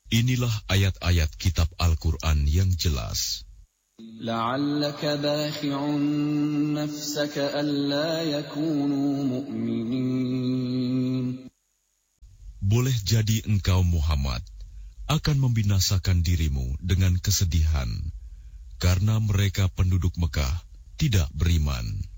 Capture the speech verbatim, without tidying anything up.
Inilah ayat-ayat kitab Al-Quran yang jelas. La'allaka bakhi'un nafsaka alla yakunu mu'minin. Boleh jadi engkau Muhammad akan membinasakan dirimu dengan kesedihan karena mereka penduduk Mekah tidak beriman.